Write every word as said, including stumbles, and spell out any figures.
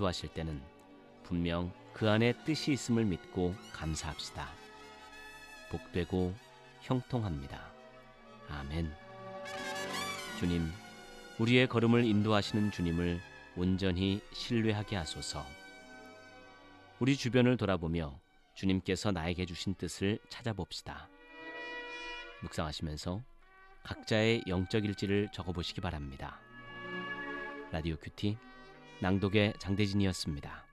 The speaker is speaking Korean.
인도하실 때는 분명 그 안에 뜻이 있음을 믿고 감사합시다. 복되고 형통합니다. 아멘. 주님, 우리의 걸음을 인도하시는 주님을 온전히 신뢰하게 하소서. 우리 주변을 돌아보며 주님께서 나에게 주신 뜻을 찾아봅시다. 묵상하시면서 각자의 영적 일지를 적어보시기 바랍니다. 라디오 큐티 낭독의 장대진이었습니다.